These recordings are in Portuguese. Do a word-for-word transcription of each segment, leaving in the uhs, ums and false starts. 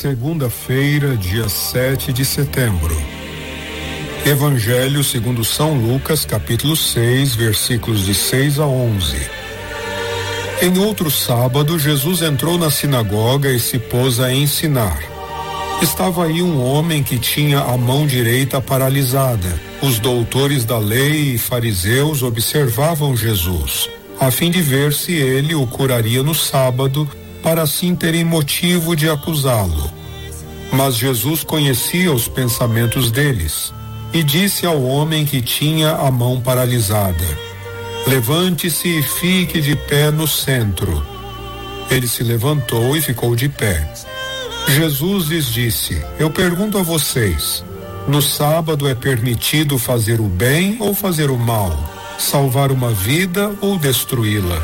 Segunda-feira, dia sete de setembro. Evangelho segundo São Lucas, capítulo seis, versículos de seis a onze. Em outro sábado, Jesus entrou na sinagoga e se pôs a ensinar. Estava aí um homem que tinha a mão direita paralisada. Os doutores da lei e fariseus observavam Jesus, a fim de ver se ele o curaria no sábado, para assim terem motivo de acusá-lo. Mas Jesus conhecia os pensamentos deles e disse ao homem que tinha a mão paralisada: levante-se e fique de pé no centro. Ele se levantou e ficou de pé. Jesus lhes disse: eu pergunto a vocês, no sábado é permitido fazer o bem ou fazer o mal, salvar uma vida ou destruí-la?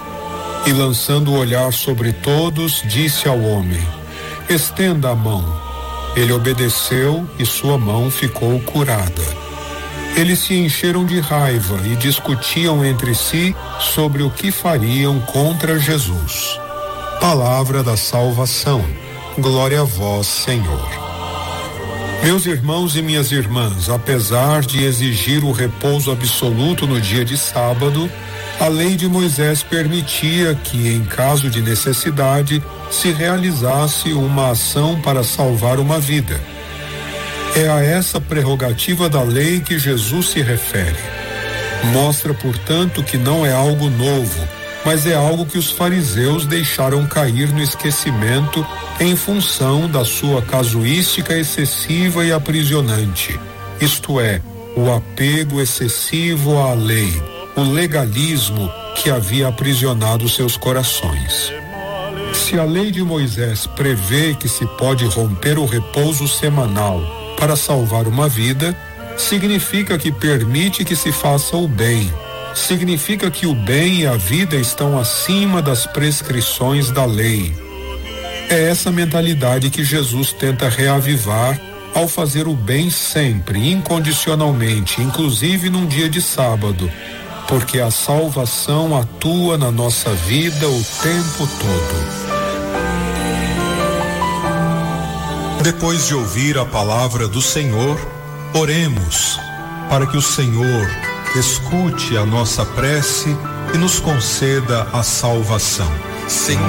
E lançando o olhar sobre todos, disse ao homem: estenda a mão. Ele obedeceu e sua mão ficou curada. Eles se encheram de raiva e discutiam entre si sobre o que fariam contra Jesus. Palavra da salvação. Glória a vós, Senhor. Meus irmãos e minhas irmãs, apesar de exigir o repouso absoluto no dia de sábado, a lei de Moisés permitia que, em caso de necessidade, se realizasse uma ação para salvar uma vida. É a essa prerrogativa da lei que Jesus se refere. Mostra, portanto, que não é algo novo, mas é algo que os fariseus deixaram cair no esquecimento em função da sua casuística excessiva e aprisionante, isto é, o apego excessivo à lei, o legalismo que havia aprisionado seus corações. Se a lei de Moisés prevê que se pode romper o repouso semanal para salvar uma vida, significa que permite que se faça o bem. Significa que o bem e a vida estão acima das prescrições da lei. É essa mentalidade que Jesus tenta reavivar ao fazer o bem sempre, incondicionalmente, inclusive num dia de sábado, porque a salvação atua na nossa vida o tempo todo. Depois de ouvir a palavra do Senhor, oremos para que o Senhor escute a nossa prece e nos conceda a salvação. Senhor,